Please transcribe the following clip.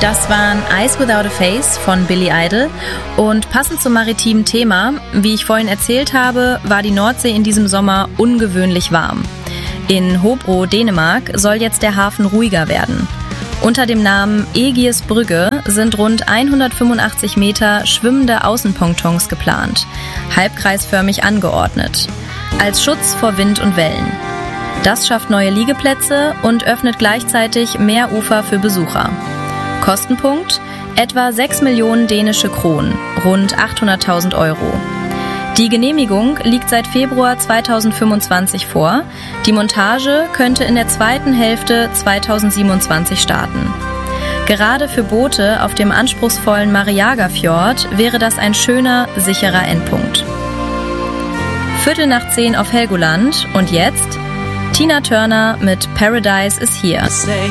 Das waren Eyes Without a Face von Billy Idol und passend zum maritimen Thema, wie ich vorhin erzählt habe, war die Nordsee in diesem Sommer ungewöhnlich warm. In Hobro, Dänemark, soll jetzt der Hafen ruhiger werden. Unter dem Namen Aegis Brücke sind rund 185 Meter schwimmende Außenpontons geplant, halbkreisförmig angeordnet, als Schutz vor Wind und Wellen. Das schafft neue Liegeplätze und öffnet gleichzeitig mehr Ufer für Besucher. Kostenpunkt: etwa 6 Millionen dänische Kronen, rund 800.000 Euro. Die Genehmigung liegt seit Februar 2025 vor. Die Montage könnte in der zweiten Hälfte 2027 starten. Gerade für Boote auf dem anspruchsvollen Mariagerfjord wäre das ein schöner, sicherer Endpunkt. 9:15 auf Helgoland und jetzt Tina Turner mit Paradise is Here.